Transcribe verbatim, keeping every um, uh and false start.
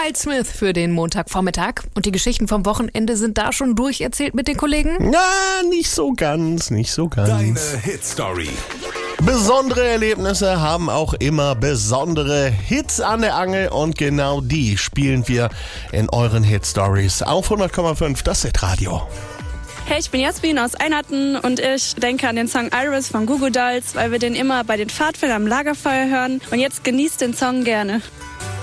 Wildsmith für den Montagvormittag. Und die Geschichten vom Wochenende sind da schon durcherzählt mit den Kollegen? Na, nicht so ganz, nicht so ganz. Deine Hitstory. Besondere Erlebnisse haben auch immer besondere Hits an der Angel und genau die spielen wir in euren Hitstories auf hundert Komma fünf, das Hitradio. Hey, ich bin Jasmin aus Einhatten und ich denke an den Song Iris von Goo Goo Dolls, weil wir den immer bei den Pfadfindern am Lagerfeuer hören. Und jetzt genießt den Song gerne.